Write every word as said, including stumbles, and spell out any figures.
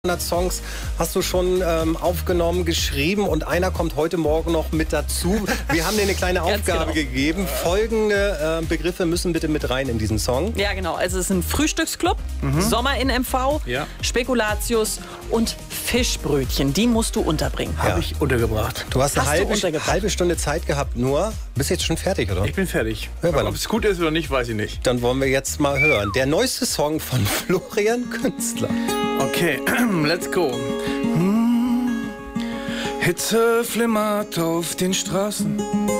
hundert Songs hast du schon ähm, aufgenommen, geschrieben und einer kommt heute Morgen noch mit dazu. Wir haben dir eine kleine Aufgabe genau. gegeben. Folgende äh, Begriffe müssen bitte mit rein in diesen Song. Ja, genau. Also es sind Frühstücksclub, mhm. Sommer in M V, ja. Spekulatius und Fischbrötchen. Die musst du unterbringen. Ja. Habe ich untergebracht. Du hast eine hast halbe, halbe Stunde Zeit gehabt nur. Bist jetzt schon fertig, oder? Ich bin fertig. Ja, ob es gut ist oder nicht, weiß ich nicht. Dann wollen wir jetzt mal hören. Der neueste Song von Florian Künstler. Okay, let's go. Hm. Hitze flimmert auf den Straßen.